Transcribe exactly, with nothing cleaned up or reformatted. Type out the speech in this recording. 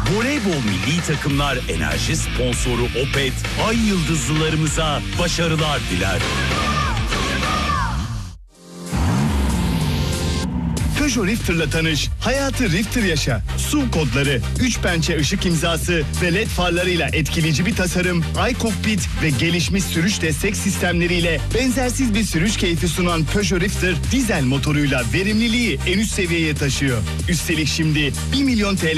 Voleybol milli takımlar enerji sponsoru Opet, ay yıldızlılarımıza başarılar diler. Peugeot Rifter'la tanış, hayatı Rifter yaşa. S U V kodları, üç pençe ışık imzası ve led farlarıyla etkileyici bir tasarım, iCockpit ve gelişmiş sürüş destek sistemleriyle benzersiz bir sürüş keyfi sunan Peugeot Rifter, dizel motoruyla verimliliği en üst seviyeye taşıyor. Üstelik şimdi bir milyon T L